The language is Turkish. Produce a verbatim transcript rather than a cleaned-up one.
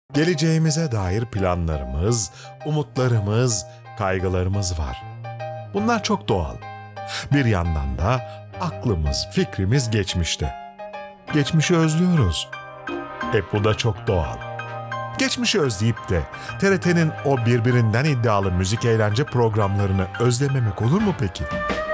Geleceğimize dair planlarımız, umutlarımız, kaygılarımız var. Bunlar çok doğal. Bir yandan da aklımız, fikrimiz geçmişte. Geçmişi özlüyoruz. E bu da çok doğal. Geçmişi özleyip de T R T'nin o birbirinden iddialı müzik eğlence programlarını özlememek olur mu peki?